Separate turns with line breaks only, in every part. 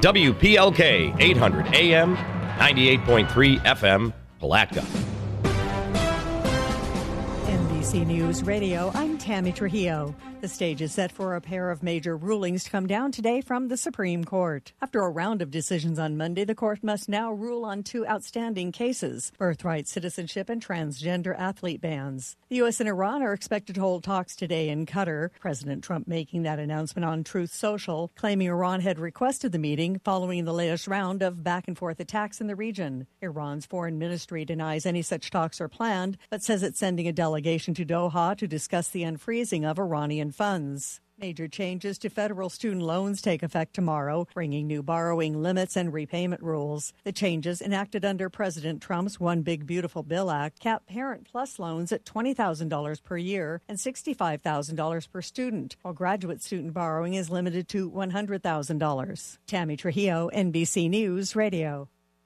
WPLK 800 AM, 98.3 FM, Palatka.
NBC News Radio, I'm Tammy Trujillo. The stage is set for a pair of major rulings to come down today from the Supreme Court. After a round of decisions on Monday, the court must now rule on two outstanding cases: birthright citizenship and transgender athlete bans. The U.S. and Iran are expected to hold talks today in Qatar. President Trump making that announcement on Truth Social, claiming Iran had requested the meeting following the latest round of back-and-forth attacks in the region. Iran's foreign ministry denies any such talks are planned, but says it's sending a delegation to Doha to discuss the unfreezing of Iranian funds. Major changes to federal student loans take effect tomorrow, bringing new borrowing limits and repayment rules. The changes enacted under President Trump's One Big Beautiful Bill Act cap Parent Plus loans at $20,000 per year and $65,000 per student, while graduate student borrowing is limited to $100,000. Tammy Trujillo, NBC News Radio.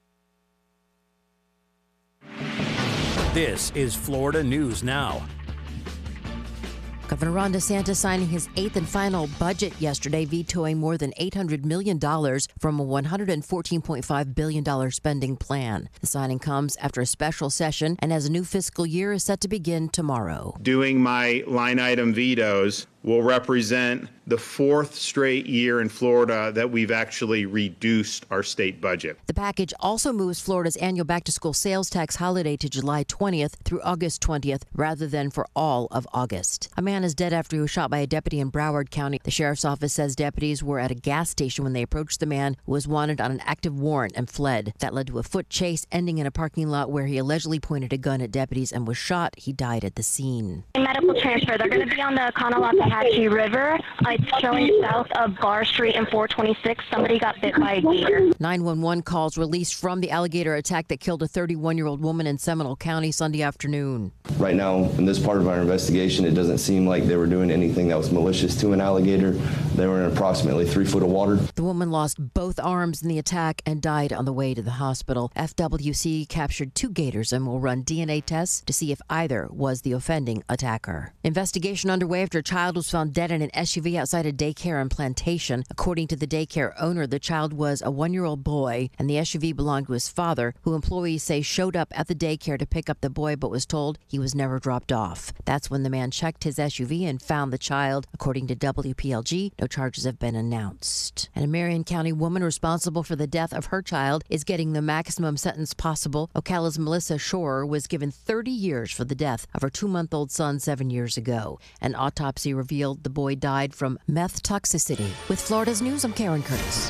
This is Florida News Now.
Governor Ron DeSantis signing his eighth and final budget yesterday, vetoing more than $800 million from a $114.5 billion spending plan. The signing comes after a special session and as a new fiscal year is set to begin tomorrow.
Doing my line item vetoes will represent the fourth straight year in Florida that we've actually reduced our state budget.
The package also moves Florida's annual back-to-school sales tax holiday to July 20th through August 20th rather than for all of August. A man is dead after he was shot by a deputy in Broward County. The sheriff's office says deputies were at a gas station when they approached the man who was wanted on an active warrant and fled. That led to a foot chase ending in a parking lot where he allegedly pointed a gun at deputies and was shot. He died at the scene.
Medical transfer. They're going to be on the Kanawha-Tahatchee River. It's showing south of Barr Street and 426. Somebody got bit by a gator.
911 calls released from the alligator attack that killed a 31-year-old woman in Seminole County Sunday afternoon.
Right now, in this part of our investigation, it doesn't seem like they were doing anything that was malicious to an alligator. They were in approximately 3 foot of water.
The woman lost both arms in the attack and died on the way to the hospital. FWC captured 2 gators and will run DNA tests to see if either was the offending attacker. Investigation underway after a child was found dead in an SUV outside a daycare in Plantation. According to the daycare owner, the child was a 1-year-old boy and the SUV belonged to his father, who employees say showed up at the daycare to pick up the boy but was told he was never dropped off. That's when the man checked his SUV and found the child. According to WPLG, no charges have been announced. And a Marion County woman responsible for the death of her child is getting the maximum sentence possible. Ocala's Melissa Shore was given 30 years for the death of her 2-month-old son 7 years ago. An autopsy revealed the boy died from meth toxicity. With Florida's News, I'm Karen Curtis.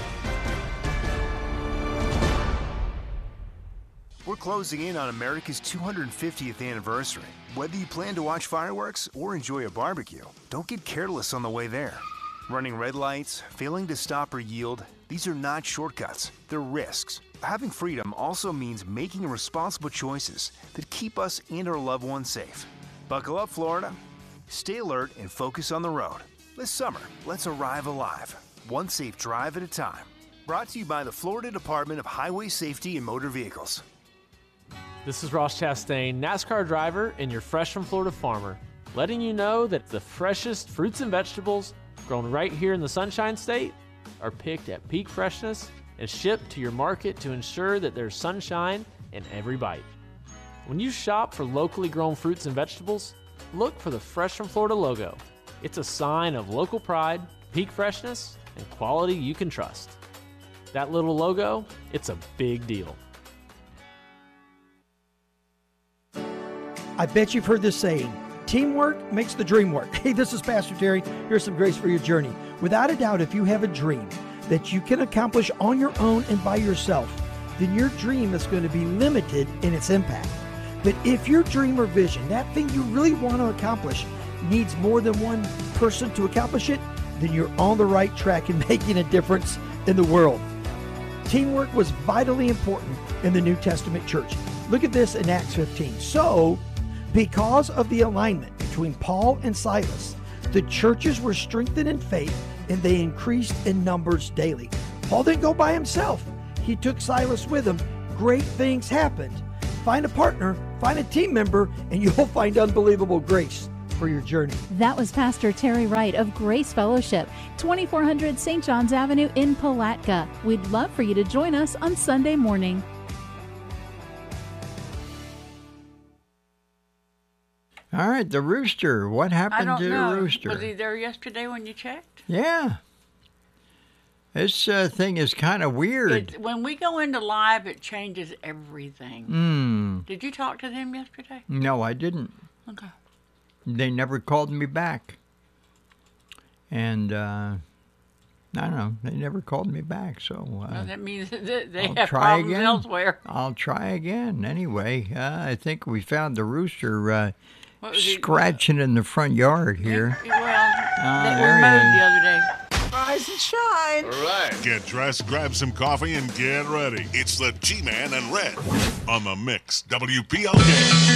We're closing in on America's 250th anniversary. Whether you plan to watch fireworks or enjoy a barbecue, don't get careless on the way there. Running red lights, failing to stop or yield, these are not shortcuts, they're risks. Having freedom also means making responsible choices that keep us and our loved ones safe. Buckle up, Florida. Stay alert and focus on the road. This summer, let's arrive alive, one safe drive at a time. Brought to you by the Florida Department of Highway Safety and Motor Vehicles.
This is Ross Chastain, NASCAR driver and your Fresh from Florida farmer, letting you know that the freshest fruits and vegetables grown right here in the Sunshine State are picked at peak freshness and shipped to your market to ensure that there's sunshine in every bite. When you shop for locally grown fruits and vegetables, look for the Fresh from Florida logo. It's a sign of local pride, peak freshness, and quality you can trust. That little logo, it's a big deal.
I bet you've heard this saying, teamwork makes the dream work. Hey, this is Pastor Terry. Here's some grace for your journey. Without a doubt, if you have a dream that you can accomplish on your own and by yourself, then your dream is going to be limited in its impact. But if your dream or vision, that thing you really want to accomplish, needs more than one person to accomplish it, then you're on the right track in making a difference in the world. Teamwork was vitally important in the New Testament church. Look at this in Acts 15. So, because of the alignment between Paul and Silas, the churches were strengthened in faith and they increased in numbers daily. Paul didn't go by himself. He took Silas with him. Great things happened. Find a partner, find a team member, and you'll find unbelievable grace. for your journey.
That was Pastor Terry Wright of Grace Fellowship, 2400 St. John's Avenue in Palatka. We'd love for you to join us on Sunday morning.
All right, the rooster. What happened to the rooster?
Was he there yesterday when you checked?
Yeah. This thing is kind of weird.
When we go into live, it changes everything. Did you talk to them yesterday?
No, I didn't.
Okay.
They never called me back. And, I don't know, they never called me back, so...
well, that means that they
I'll
have
try
problems
again.
elsewhere.
I'll try again. Anyway, I think we found the rooster scratching in the front yard here.
Well, they
there
were
he
mowed
is.
the other day.
Rise and shine.
All right. Get dressed, grab some coffee, and get ready. It's the G-Man and Red on the Mix WPLK.